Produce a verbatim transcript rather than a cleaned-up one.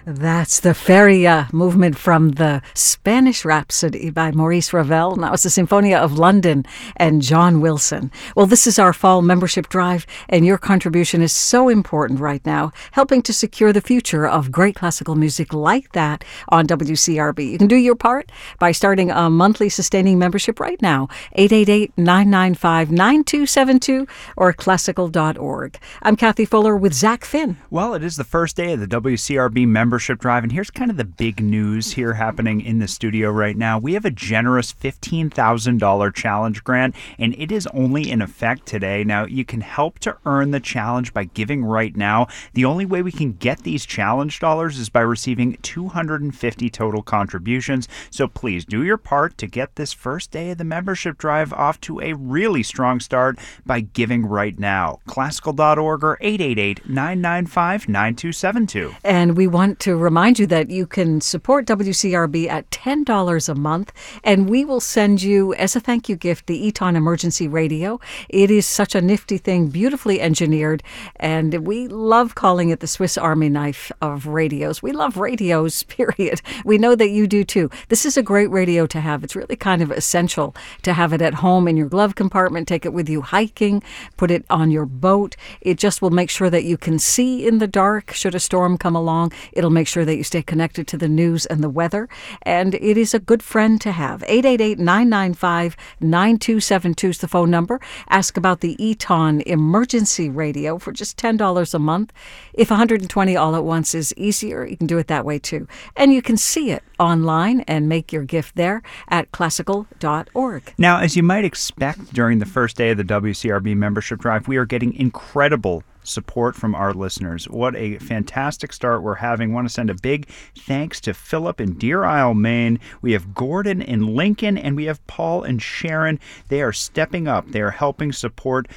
That's the Feria movement from the Spanish Rhapsody by Maurice Ravel. And that was the Sinfonia of London and John Wilson. Well, this is our fall membership drive, and your contribution is so important right now, helping to secure the future of great classical music like that on W C R B. You can do your part by starting a monthly sustaining membership right now, eight eight eight, nine nine five, nine two seven two or classical dot org. I'm Kathy Fuller with Zach Finn. Well, it is the first day of the W C R B membership drive, and here's kind of the big news here happening in the studio right now. We have a generous fifteen thousand dollars challenge grant, and it is only in effect today. Now, you can help to earn the challenge by giving right now. The only way we can get these challenge dollars is by receiving two hundred fifty total contributions, so please do your part to get this first day of the membership drive off to a really strong start by giving right now. classical dot org or eight eight eight, nine nine five, nine two seven two. And we want to remind you that you can support W C R B at ten dollars a month, and we will send you, as a thank you gift, the Eton Emergency Radio. It is such a nifty thing, beautifully engineered, and we love calling it the Swiss Army knife of radios. We love radios, period. We know that you do too. This is a great radio to have. It's really kind of essential to have it at home in your glove compartment. Take it with you hiking, put it on your boat. It just will make sure that you can see in the dark should a storm come along. It'll make sure that you stay connected to the news and the weather. And it is a good friend to have. eight eight eight, nine nine five, nine two seven two is the phone number. Ask about the Eton Emergency Radio for just ten dollars a month. If one hundred twenty dollars all at once is easier, you can do it that way too. And you can see it online and make your gift there at classical dot org. Now, as you might expect during the first day of the W C R B membership drive, we are getting incredible support from our listeners. What a fantastic start we're having. Want to send a big thanks to Philip in Deer Isle, Maine. We have Gordon in Lincoln, and we have Paul and Sharon. They are stepping up. They are helping support